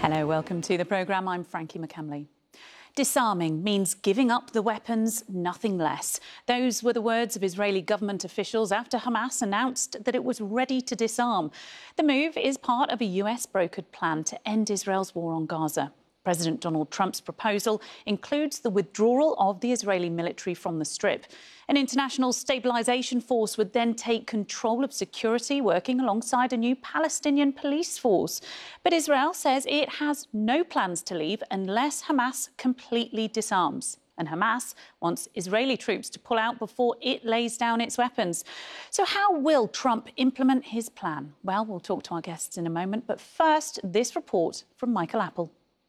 Hello, welcome to the programme. I'm Frankie McCamley. Disarming means giving up the weapons, nothing less. Those were the words of Israeli government officials after Hamas announced that it was ready to disarm. The move is part of a US-brokered plan to end Israel's war on Gaza. President Donald Trump's proposal includes the withdrawal of the Israeli military from the Strip. An international stabilisation force would then take control of security, working alongside a new Palestinian police force. But Israel says it has no plans to leave unless Hamas completely disarms. And Hamas wants Israeli troops to pull out before it lays down its weapons. So how will Trump implement his plan? Well, we'll talk to our guests in a moment. But first, this report from Michael Apple.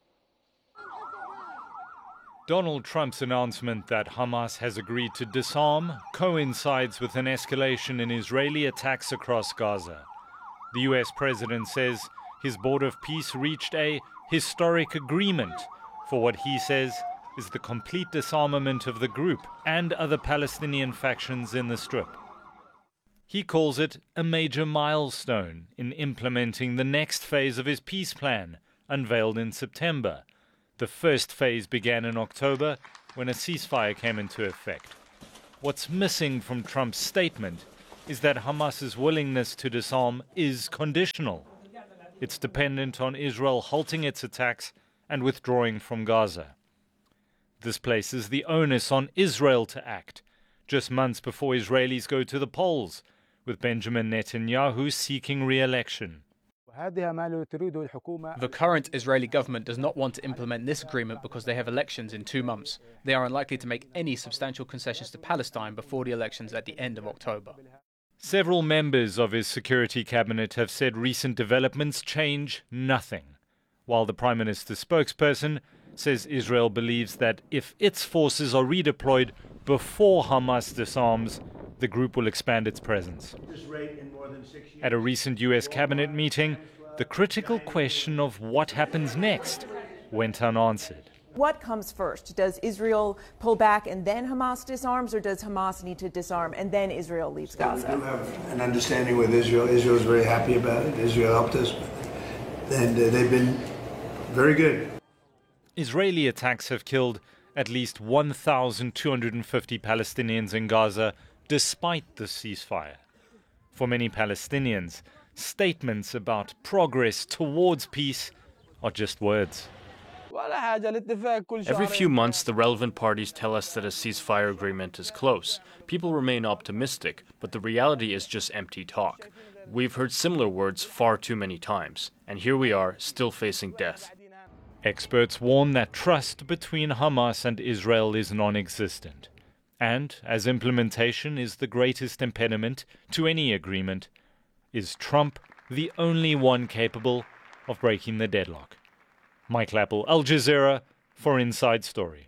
Donald Trump's announcement that Hamas has agreed to disarm coincides with an escalation in Israeli attacks across Gaza. The US president says his board of peace reached a historic agreement for what he says is the complete disarmament of the group and other Palestinian factions in the Strip. He calls it a major milestone in implementing the next phase of his peace plan, unveiled in September. The first phase began in October when a ceasefire came into effect. What's missing from Trump's statement is that Hamas's willingness to disarm is conditional. It's dependent on Israel halting its attacks and withdrawing from Gaza. This places the onus on Israel to act, just months before Israelis go to the polls, with Benjamin Netanyahu seeking re-election. The current Israeli government does not want to implement this agreement because they have elections in 2 months. They are unlikely to make any substantial concessions to Palestine before the elections at the end of October. Several members of his security cabinet have said recent developments change nothing, while the Prime Minister's spokesperson says Israel believes that if its forces are redeployed before Hamas disarms, the group will expand its presence. At a recent US cabinet meeting, the critical question of what happens next went unanswered. What comes first? Does Israel pull back and then Hamas disarms, or does Hamas need to disarm and then Israel leaves Gaza? We do have an understanding with Israel. Israel is very happy about it. Israel helped us, and they've been very good. Israeli attacks have killed at least 1,250 Palestinians in Gaza, despite the ceasefire. For many Palestinians, statements about progress towards peace are just words. Every few months, the relevant parties tell us that a ceasefire agreement is close. People remain optimistic, but the reality is just empty talk. We've heard similar words far too many times, and here we are, still facing death. Experts warn that trust between Hamas and Israel is non-existent. And, as implementation is the greatest impediment to any agreement, is Trump the only one capable of breaking the deadlock? Michael Apple, Al Jazeera, for Inside Story.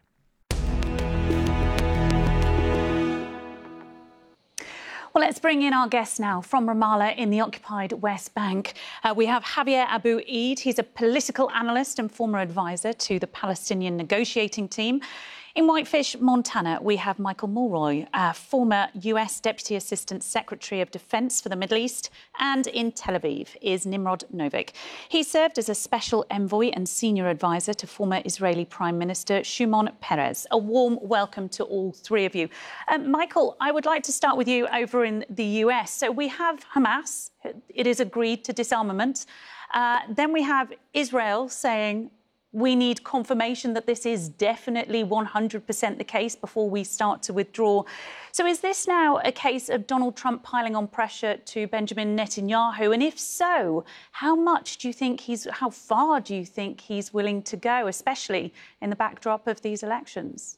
Well, let's bring in our guest now from Ramallah in the occupied West Bank. We have Javier Abu Eid. He's a political analyst and former advisor to the Palestinian negotiating team. In Whitefish, Montana, we have Michael Mulroy, former US Deputy Assistant Secretary of Defense for the Middle East. And in Tel Aviv is Nimrod Novik. He served as a special envoy and senior advisor to former Israeli Prime Minister Shimon Peres. A warm welcome to all three of you. Michael, I would like to start with you over in the US. So we have Hamas. It is agreed to disarmament. Then we have Israel saying, we need confirmation that this is definitely 100% the case before we start to withdraw. So is this now a case of Donald Trump piling on pressure to Benjamin Netanyahu? And if so, how far do you think he's willing to go, especially in the backdrop of these elections?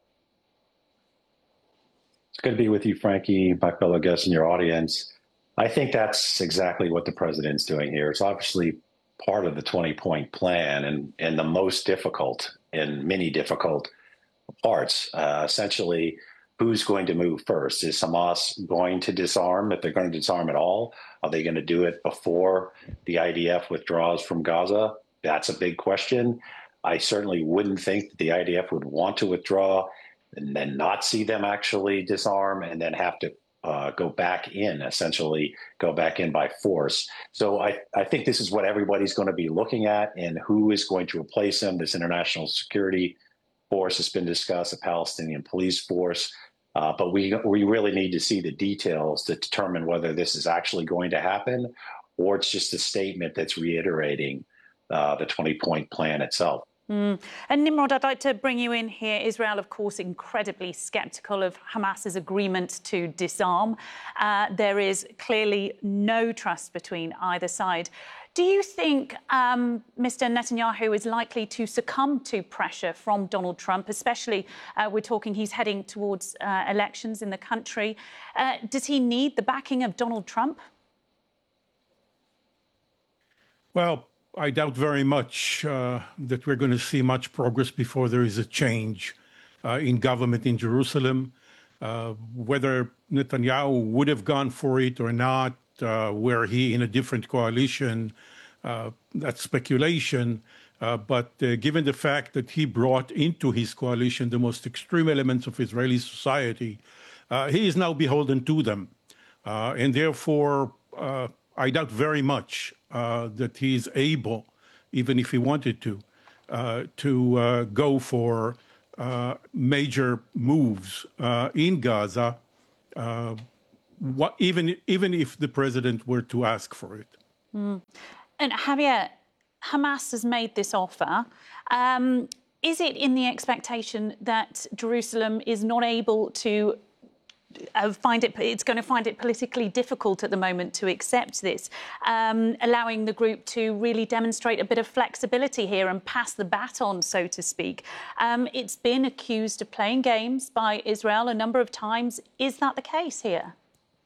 It's good to be with you, Frankie, my fellow guests and your audience. I think that's exactly what the president's doing here. It's obviously part of the 20-point plan and the most difficult in many difficult parts. Essentially, who's going to move first? Is Hamas going to disarm? If they're going to disarm at all, are they going to do it before the IDF withdraws from Gaza? That's a big question. I certainly wouldn't think that the IDF would want to withdraw and then not see them actually disarm and then have to go back in, essentially go back in by force. So I think this is what everybody's going to be looking at, and who is going to replace him. This international security force has been discussed, a Palestinian police force. But we really need to see the details to determine whether this is actually going to happen, or it's just a statement that's reiterating the 20-point plan itself. And Nimrod, I'd like to bring you in here. Israel, of course, incredibly sceptical of Hamas's agreement to disarm. There is clearly no trust between either side. Do you think Mr. Netanyahu is likely to succumb to pressure from Donald Trump, especially we're talking he's heading towards elections in the country? Does he need the backing of Donald Trump? Well, I doubt very much that we're going to see much progress before there is a change in government in Jerusalem. Whether Netanyahu would have gone for it or not, were he in a different coalition, that's speculation. But given the fact that he brought into his coalition the most extreme elements of Israeli society, he is now beholden to them. And therefore, I doubt very much that he is able, even if he wanted to go for major moves in Gaza, even if the president were to ask for it. And Javier, Hamas has made this offer. Is it in the expectation that Jerusalem is not able to it's going to find it politically difficult at the moment to accept this, allowing the group to really demonstrate a bit of flexibility here and pass the baton, so to speak? It's been accused of playing games by Israel a number of times. Is that the case here?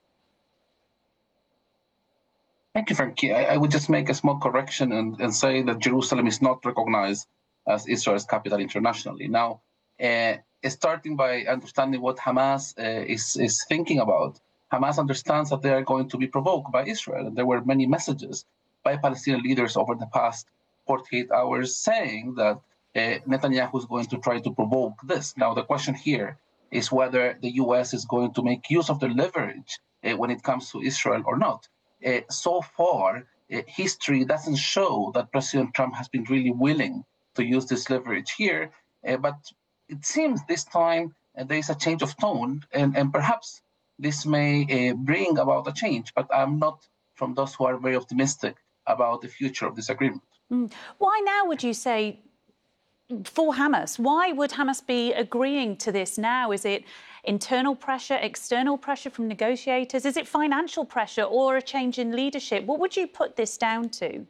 Thank you, Frankie. I would just make a small correction and say that Jerusalem is not recognized as Israel's capital internationally. Now, starting by understanding what Hamas is thinking about, Hamas understands that they are going to be provoked by Israel. And there were many messages by Palestinian leaders over the past 48 hours saying that Netanyahu is going to try to provoke this. Now, the question here is whether the U.S. is going to make use of their leverage when it comes to Israel or not. So far, history doesn't show that President Trump has been really willing to use this leverage here, but it seems this time there is a change of tone, and perhaps this may bring about a change, but I'm not from those who are very optimistic about the future of this agreement. Why now, would you say, for Hamas? Why would Hamas be agreeing to this now? Is it internal pressure, external pressure from negotiators? Is it financial pressure or a change in leadership? What would you put this down to?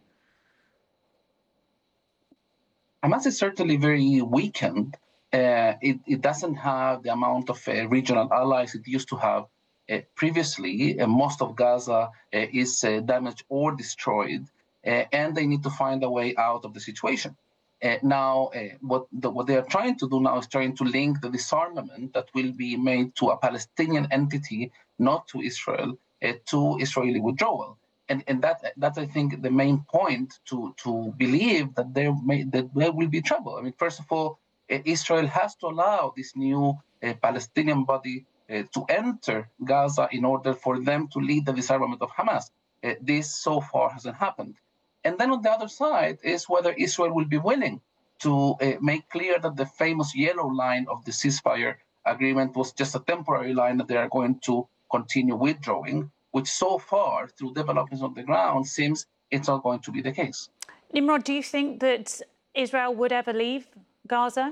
Hamas is certainly very weakened. It doesn't have the amount of regional allies it used to have previously. Most of Gaza is damaged or destroyed, and they need to find a way out of the situation. Now, what they are trying to do now is trying to link the disarmament that will be made to a Palestinian entity, not to Israel, to Israeli withdrawal. And that's I think the main point to believe that there will be trouble. I mean, first of all, Israel has to allow this new Palestinian body to enter Gaza in order for them to lead the disarmament of Hamas. This so far hasn't happened. And then on the other side is whether Israel will be willing to make clear that the famous yellow line of the ceasefire agreement was just a temporary line that they are going to continue withdrawing, which so far, through developments on the ground, seems it's not going to be the case. Nimrod, do you think that Israel would ever leave Gaza?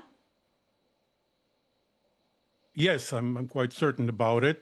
Yes, I'm quite certain about it.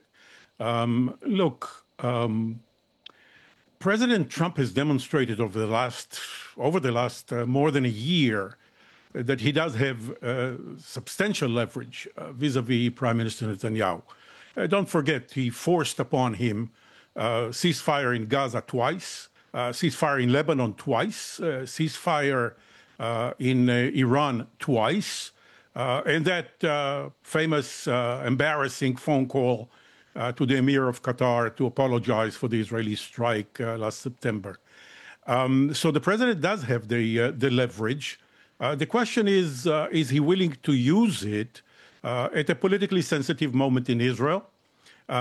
President Trump has demonstrated over the last more than a year that he does have substantial leverage vis-a-vis Prime Minister Netanyahu. Don't forget, he forced upon him ceasefire in Gaza twice, ceasefire in Lebanon twice, ceasefire in Iran twice, and that famous embarrassing phone call to the Emir of Qatar to apologize for the Israeli strike last September. So the president does have the leverage. The question is he willing to use it at a politically sensitive moment in Israel?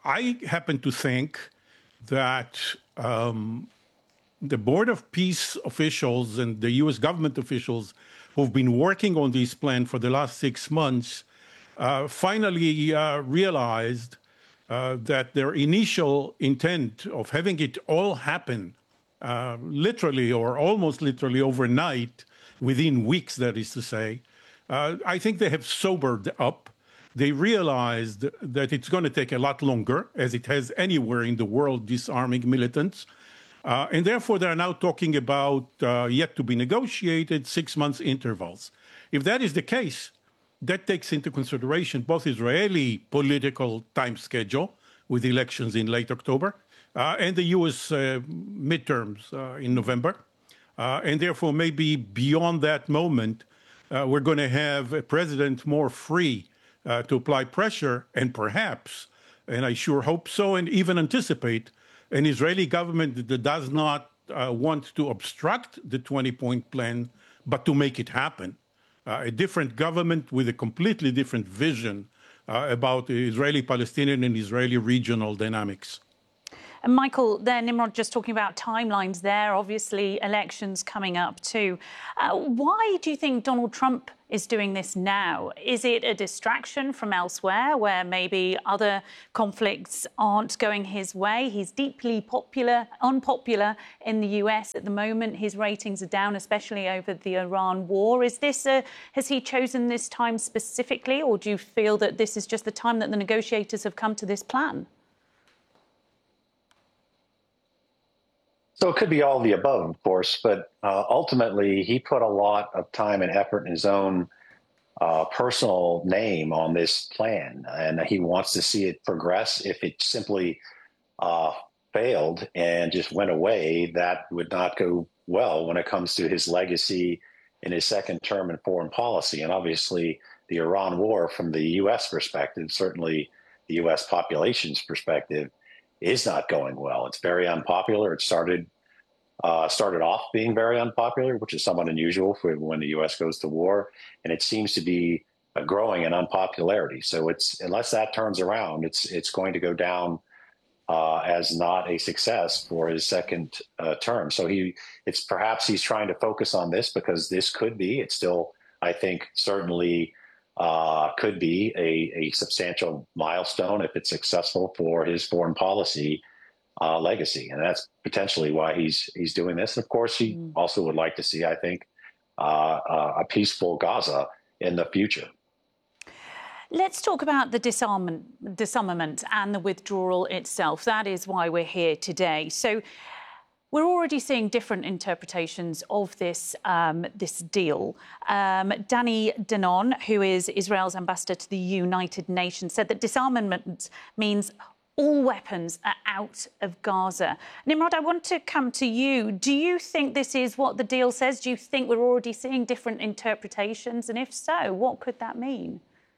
I happen to think that the Board of Peace officials and the U.S. government officials who've been working on this plan for the last 6 months finally realized that their initial intent of having it all happen literally or almost literally overnight, within weeks, that is to say, I think they have sobered up. They realized that it's going to take a lot longer, as it has anywhere in the world, disarming militants. And therefore, they're now talking about yet to be negotiated 6 months intervals. If that is the case, that takes into consideration both Israeli political time schedule with elections in late October and the U.S. midterms in November. And therefore, maybe beyond that moment, we're going to have a president more free to apply pressure and perhaps, and I sure hope so and even anticipate, an Israeli government that does not want to obstruct the 20-point plan, but to make it happen. A different government with a completely different vision about Israeli-Palestinian and Israeli regional dynamics. And Michael, there, Nimrod, just talking about timelines there, obviously elections coming up too. Why do you think Donald Trump is doing this now? Is it a distraction from elsewhere where maybe other conflicts aren't going his way? He's deeply unpopular in the US at the moment. His ratings are down, especially over the Iran war. Has he chosen this time specifically, or do you feel that this is just the time that the negotiators have come to this plan? So it could be all of the above, of course, but ultimately he put a lot of time and effort in his own personal name on this plan, and he wants to see it progress. If it simply failed and just went away, that would not go well when it comes to his legacy in his second term in foreign policy. And obviously the Iran war, from the U.S. perspective, certainly the U.S. population's perspective, is not going well. It's very unpopular. It started off being very unpopular, which is somewhat unusual for when the U.S. goes to war, and it seems to be growing in unpopularity. So unless that turns around, it's going to go down as not a success for his second term. So perhaps he's trying to focus on this because this could be. It's still, I think, certainly could be a substantial milestone if it's successful for his foreign policy legacy, and that's potentially why he's doing this. And of course, he also would like to see, I think, a peaceful Gaza in the future. Let's talk about the disarmament and the withdrawal itself. That is why we're here today. So we're already seeing different interpretations of this deal. Danny Danon, who is Israel's ambassador to the United Nations, said that disarmament means all weapons are out of Gaza. Nimrod, I want to come to you. Do you think this is what the deal says? Do you think we're already seeing different interpretations? And if so, what could that mean?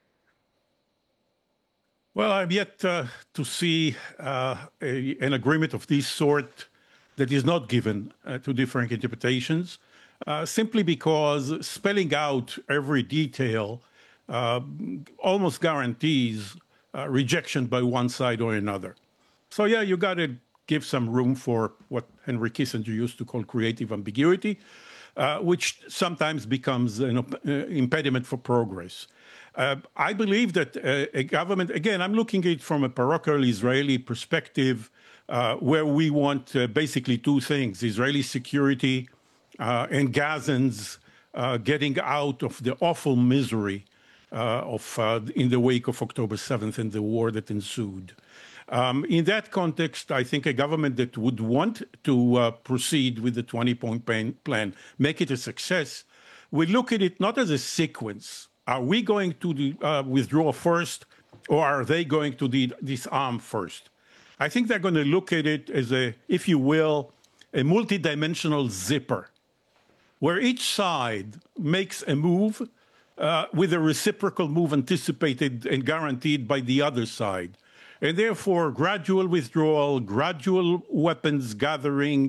Well, I've yet to see an agreement of this sort that is not given to different interpretations, simply because spelling out every detail almost guarantees rejection by one side or another. So, yeah, you got to give some room for what Henry Kissinger used to call creative ambiguity, which sometimes becomes an impediment for progress. I believe that a government, again, I'm looking at it from a parochial Israeli perspective, where we want basically two things: Israeli security and Gazans getting out of the awful misery in the wake of October 7th and the war that ensued. In that context, I think a government that would want to proceed with the 20-point plan, make it a success, will look at it not as a sequence. Are we going to withdraw first, or are they going to disarm first? I think they're going to look at it as if you will, a multidimensional zipper, where each side makes a move with a reciprocal move anticipated and guaranteed by the other side. And therefore, gradual withdrawal, gradual weapons gathering,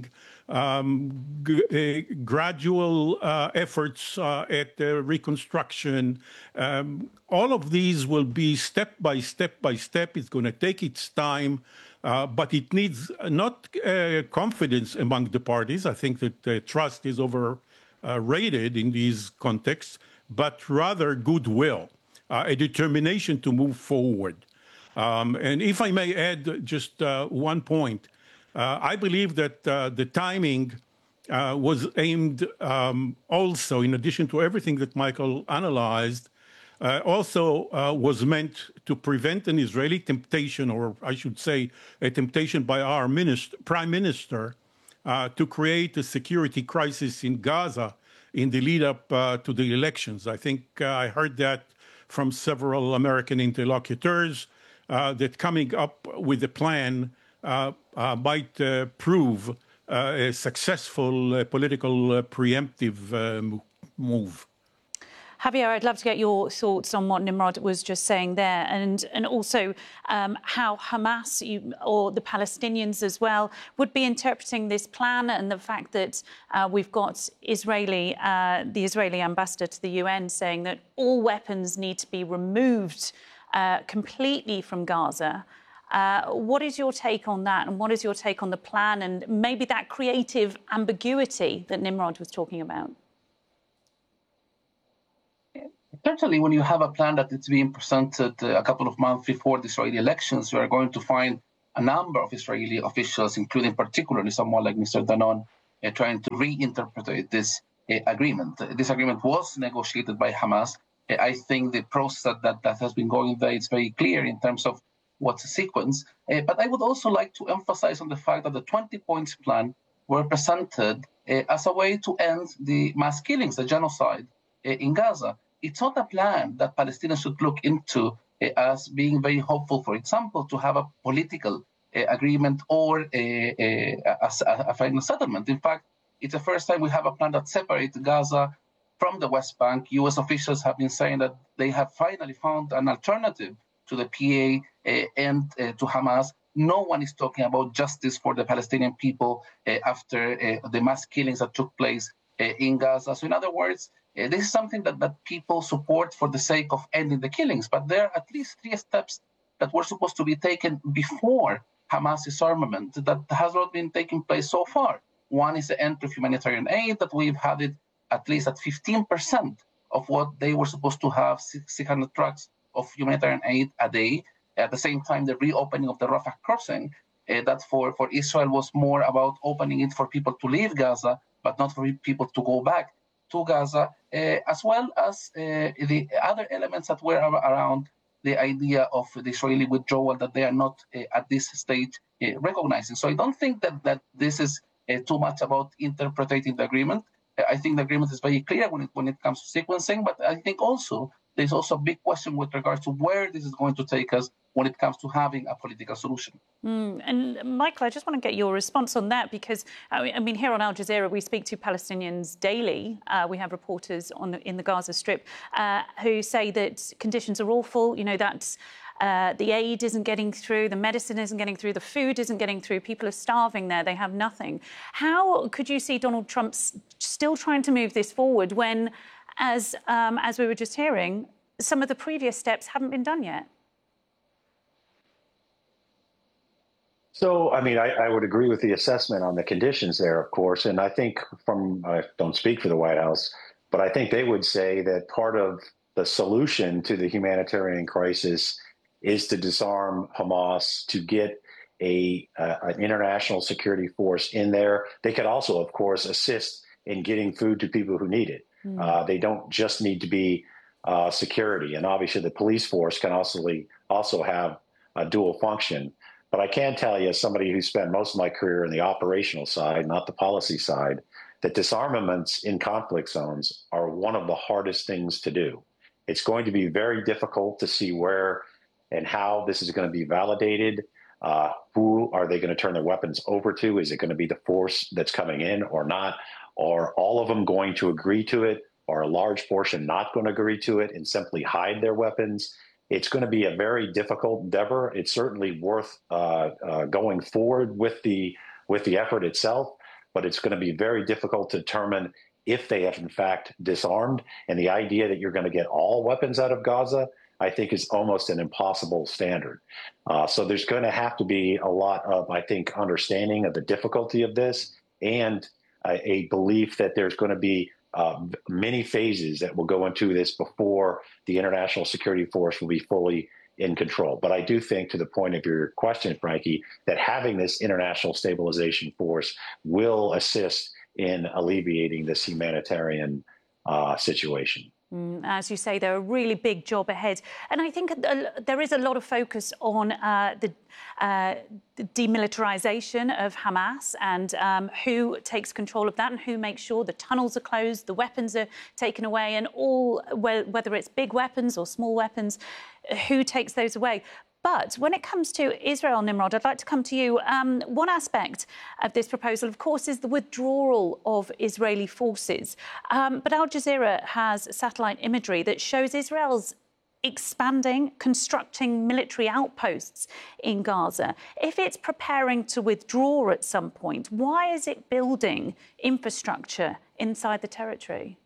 gradual efforts at reconstruction. All of these will be step by step by step. It's going to take its time, but it needs not confidence among the parties. I think that trust is overrated in these contexts, but rather goodwill, a determination to move forward. And if I may add just one point, I believe that the timing was aimed also, in addition to everything that Michael analyzed, also was meant to prevent an Israeli temptation, or I should say a temptation by our prime minister, to create a security crisis in Gaza in the lead up to the elections. I think I heard that from several American interlocutors, that coming up with a plan might prove a successful political preemptive move. Javier, I'd love to get your thoughts on what Nimrod was just saying there, and also how Hamas or the Palestinians as well would be interpreting this plan, and the fact that we've got the Israeli ambassador to the UN saying that all weapons need to be removed completely from Gaza. What is your take on that, and what is your take on the plan, and maybe that creative ambiguity that Nimrod was talking about? Certainly, when you have a plan that is being presented a couple of months before the Israeli elections, you are going to find a number of Israeli officials, including particularly someone like Mr. Danon, trying to reinterpret this agreement. This agreement was negotiated by Hamas. I think the process that has been going there is very clear in terms of what's the sequence. But I would also like to emphasize on the fact that the 20 points plan were presented as a way to end the mass killings, the genocide in Gaza. It's not a plan that Palestinians should look into as being very hopeful, for example, to have a political agreement or a final settlement. In fact, it's the first time we have a plan that separates Gaza from the West Bank. U.S. officials have been saying that they have finally found an alternative to the PA and to Hamas. No one is talking about justice for the Palestinian people after the mass killings that took place in Gaza. So in other words, this is something that people support for the sake of ending the killings. But there are at least 3 steps that were supposed to be taken before Hamas disarmament that has not been taking place so far. One is the end of humanitarian aid, that we've had it at least at 15% of what they were supposed to have, 600 trucks of humanitarian aid a day. At the same time, the reopening of the Rafah crossing, that for Israel was more about opening it for people to leave Gaza, but not for people to go back to Gaza, as well as the other elements that were around the idea of the Israeli withdrawal that they are not at this stage recognizing. So I don't think that this is too much about interpreting the agreement. I think the agreement is very clear when it comes to sequencing, but I think also there's also a big question with regards to where this is going to take us when it comes to having a political solution. And Michael, I just want to get your response on that, because I mean, here on Al Jazeera, we speak to Palestinians daily. We have reporters in the Gaza Strip who say that conditions are awful. You know, that the aid isn't getting through, the medicine isn't getting through, the food isn't getting through. People are starving there. They have nothing. How could you see Donald Trump still trying to move this forward when, as we were just hearing, some of the previous steps haven't been done yet? So, I mean, I would agree with the assessment on the conditions there, of course. And I think I don't speak for the White House, but I think they would say that part of the solution to the humanitarian crisis is to disarm Hamas, to get an international security force in there. They could also, of course, assist in getting food to people who need it. They don't just need to be security. And obviously, the police force can also have a dual function. But I can tell you, as somebody who spent most of my career in the operational side, not the policy side, that disarmaments in conflict zones are one of the hardest things to do. It's going to be very difficult to see where and how this is going to be validated. Who are they going to turn their weapons over to? Is it going to be the force that's coming in or not? Are all of them going to agree to it? Or a large portion not going to agree to it and simply hide their weapons? It's going to be a very difficult endeavor. It's certainly worth going forward with the effort itself. but it's going to be very difficult to determine if they have in fact disarmed. And the idea that you're going to get all weapons out of Gaza, I think, is almost an impossible standard. So there's going to have to be a lot of, I think, understanding of the difficulty of this and a belief that there's going to be many phases that will go into this before the international security force will be fully in control. But I do think, to the point of your question, Frankie, that having this international stabilization force will assist in alleviating this humanitarian situation. As you say, they're a really big job ahead. And I think there is a lot of focus on the demilitarization of Hamas and who takes control of that and who makes sure the tunnels are closed, the weapons are taken away, and all, whether it's big weapons or small weapons, who takes those away. But when it comes to Israel, Nimrod, I'd like to come to you. One aspect of this proposal, of course, is the withdrawal of Israeli forces. But Al Jazeera has satellite imagery that shows Israel's expanding, constructing military outposts in Gaza. If it's preparing to withdraw at some point, why is it building infrastructure inside the territory?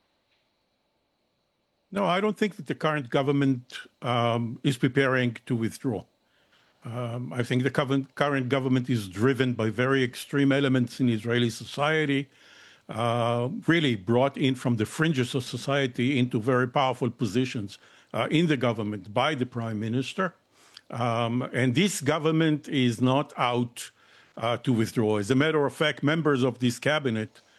No, I don't think that the current government is preparing to withdraw. I think the current government is driven by very extreme elements in Israeli society, really brought in from the fringes of society into very powerful positions in the government by the prime minister. And this government is not out to withdraw. As a matter of fact, members of this cabinet